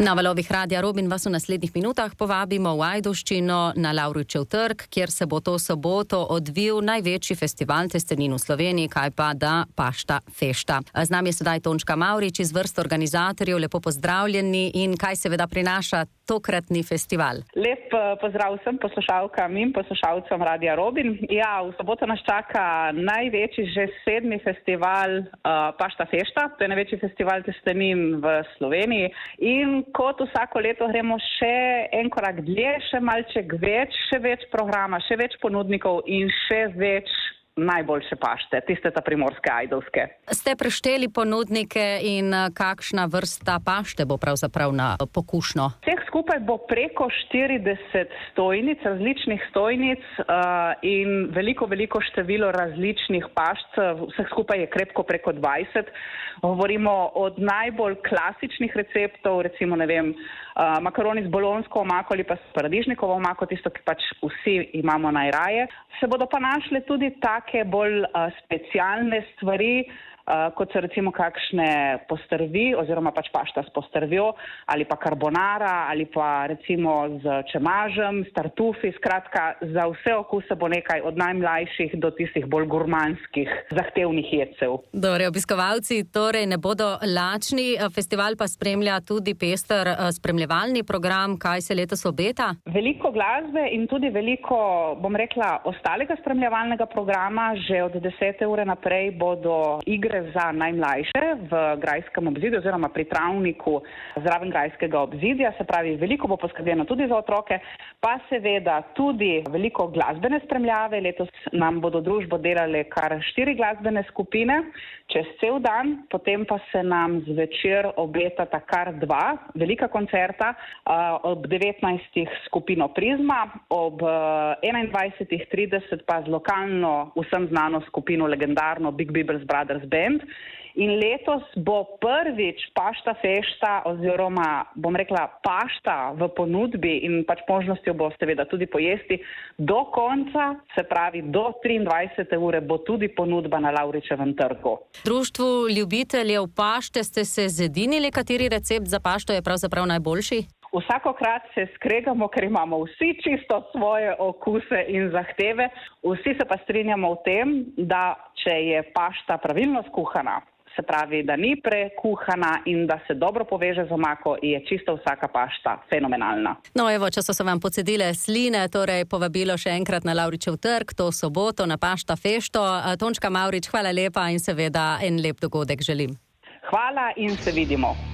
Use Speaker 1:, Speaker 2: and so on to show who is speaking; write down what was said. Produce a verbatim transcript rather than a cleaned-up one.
Speaker 1: Na valovih Radia Robin vas v naslednjih minutah povabimo v Ajdovščino na Lavričev trg, kjer se bo to soboto odvil največji festival testenin v Sloveniji, kaj pa da Pašta Fešta. Z nami je sedaj Tončka Mavrič iz vrst organizatorjev, lepo pozdravljeni in kaj seveda prinaša tokratni festival.
Speaker 2: Lep pozdrav vsem poslušalkam in poslušalcem Radia Robin. Ja, v soboto nas čaka največji že sedmi festival uh, Pašta Fešta, to je največji festival testenin v Sloveniji in kot vsako leto gremo še en korak dlje, še malček več, še več programa, še več ponudnikov in še več najboljše pašte, tiste ta primorske, ajdovske.
Speaker 1: Ste prešteli ponudnike in kakšna vrsta pašte bo pravzaprav na pokušnjo?
Speaker 2: Vseh skupaj bo preko štirideset stojnic, različnih stojnic uh, in veliko, veliko število različnih pašt, vseh skupaj je krepko preko dvajset. Govorimo od najbolj klasičnih receptov, recimo, ne vem, uh, makaroni z bolonsko omako ali pa s paradižnikovo omako, tisto, ki pač vsi imamo najraje. Se bodo pa našle tudi take bolj uh, specialne stvari, uh, kot so recimo kakšne postrvi oziroma pač pašta s postrvjo ali pa karbonara ali pa recimo z čemažem, s tartufi, skratka za vse okuse bo nekaj od najmlajših do tistih bolj gurmanskih, zahtevnih jedcev.
Speaker 1: Dobre, obiskovalci torej ne bodo lačni, festival pa spremlja tudi pester spremljevalni program, kaj se letos obeta?
Speaker 2: Veliko glasbe in tudi veliko, bom rekla, ostalega spremljevalnega programa. Že od desete ure naprej bodo igre za najmlajše v grajskem obzidju oziroma pri travniku zraven grajskega obzidja, se pravi, veliko bo poskrbljeno tudi za otroke, pa seveda tudi veliko glasbene spremljave. Letos nam bodo družbo delale kar štiri glasbene skupine čez cel dan, potem pa se nam zvečer obetata kar dva velika koncerta, ob devetnajstih skupino Prizma, ob enaindvajsetih trideset pa z lokalno vsem znano skupino legendarno Big Bibbles Brothers Band. In letos bo prvič Pašta Fešta oziroma, bom rekla, pašta v ponudbi in pač možnostjo bo seveda tudi pojesti do konca, se pravi do triindvajsete ure bo tudi ponudba na Lavričevem trgu.
Speaker 1: Društvu ljubiteljev pašte ste se zedinili, kateri recept za pašto je pravzaprav najboljši?
Speaker 2: Vsakokrat se skregamo, ker imamo vsi čisto svoje okuse in zahteve. Vsi se pa strinjamo v tem, da če je pašta pravilno skuhana, se pravi, da ni prekuhana in da se dobro poveže z omako, je čisto vsaka pašta fenomenalna.
Speaker 1: No evo, če so se vam pocedile sline, torej povabilo še enkrat na Lavričev trg, to soboto na Pašta Fešto. Tončka Mavrič, hvala lepa in seveda en lep dogodek želim.
Speaker 2: Hvala in se vidimo.